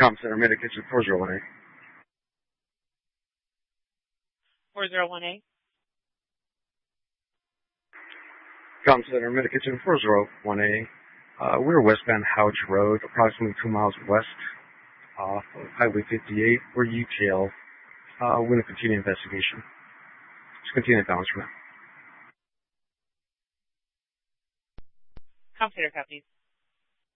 Com Center, Meta Kitchen 401A. 401A. Com Center, Meta Kitchen 401A. We're westbound Houch Road, approximately 2 miles west off of Highway 58. We're UTL. We're going to continue investigation. Just continue to balance from now. Com Center copies.